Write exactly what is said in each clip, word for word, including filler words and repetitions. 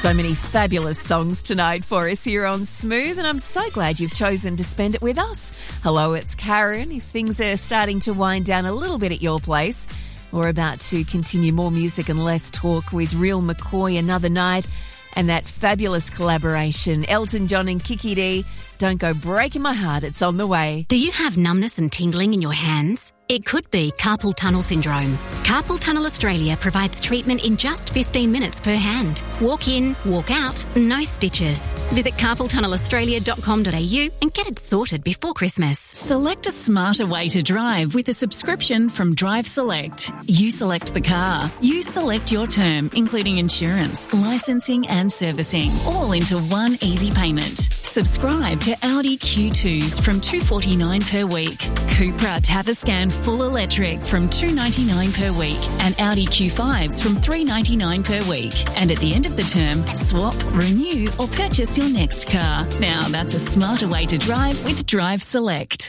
So many fabulous songs tonight for us here on Smooth, and I'm so glad you've chosen to spend it with us. Hello, it's Karen. If things are starting to wind down a little bit at your place, we're about to continue more music and less talk with Real McCoy another night, and that fabulous collaboration, Elton John and Kiki D. Don't Go Breaking My Heart, it's on the way. Do you have numbness and tingling in your hands? It could be carpal tunnel syndrome. Carpal Tunnel Australia provides treatment in just fifteen minutes per hand. Walk in, walk out, no stitches. Visit carpal tunnel australia dot com dot a u and get it sorted before Christmas. Select a smarter way to drive with a subscription from Drive Select. You select the car. You select your term, including insurance, licensing and servicing, all into one easy payment. Subscribe to Audi Q twos from two hundred forty-nine dollars per week, Cupra Taviscan Full Electric from two hundred ninety-nine dollars per week, and Audi Q fives from three hundred ninety-nine dollars per week. And at the end of the term, swap, renew or purchase your next car. Now that's a smarter way to drive with Drive Select.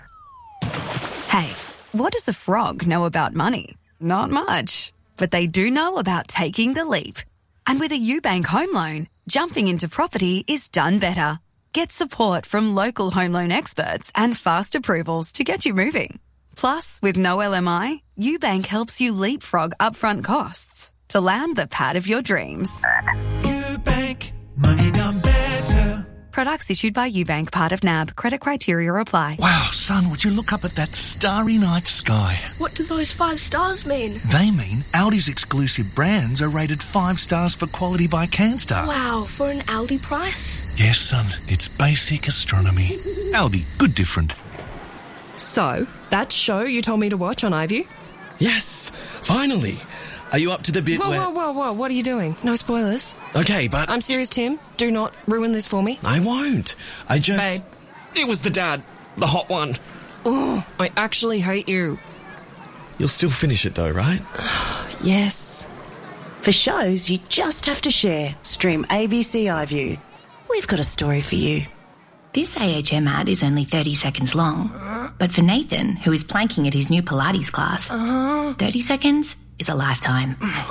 Hey, what does a frog know about money? Not much. But they do know about taking the leap. And with a UBank home loan, jumping into property is done better. Get support from local home loan experts and fast approvals to get you moving. Plus, with no L M I, UBank helps you leapfrog upfront costs to land the pad of your dreams. UBank, money done better. Products issued by UBank, part of N A B. Credit criteria apply. Wow, son, would you look up at that starry night sky? What do those five stars mean? They mean Audi's exclusive brands are rated five stars for quality by CanStar. Wow, for an Aldi price? Yes, son, it's basic astronomy. Audi, good different. So, that show you told me to watch on iView? Yes, finally. Are you up to the bit whoa, where... Whoa, whoa, whoa, what are you doing? No spoilers. Okay, but... I'm serious, Tim. Do not ruin this for me. I won't. I just... Babe. It was the dad. The hot one. Oh, I actually hate you. You'll still finish it though, right? Yes. For shows you just have to share, stream A B C iView. We've got a story for you. This A H M ad is only thirty seconds long, but for Nathan, who is planking at his new Pilates class, Uh-huh. thirty seconds is a lifetime.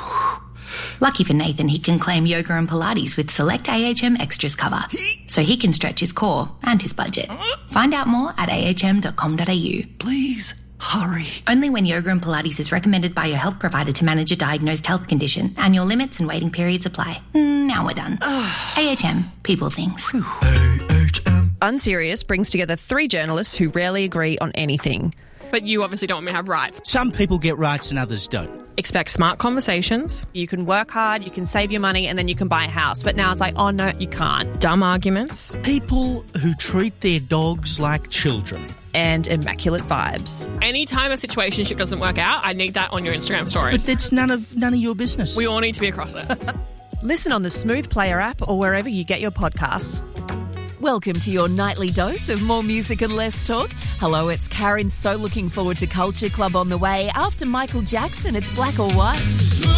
Lucky for Nathan, he can claim yoga and Pilates with select A H M extras cover, so he can stretch his core and his budget. Find out more at a h m dot com dot a u. Please, hurry. Only when yoga and Pilates is recommended by your health provider to manage a diagnosed health condition. Annual limits and waiting periods apply. Mm, now we're done. A H M, people things. A H M. Unserious brings together three journalists who rarely agree on anything. But you obviously don't want me to have rights. Some people get rights and others don't. Expect smart conversations. You can work hard, you can save your money, and then you can buy a house. But now it's like, oh no, you can't. Dumb arguments. People who treat their dogs like children. And immaculate vibes. Anytime a situationship doesn't work out, I need that on your Instagram stories. But that's none of none of your business. We all need to be across it. Listen on the Smooth Player app or wherever you get your podcasts. Welcome to your nightly dose of more music and less talk. Hello, it's Karen. So looking forward to Culture Club on the way. After Michael Jackson, it's Black or White.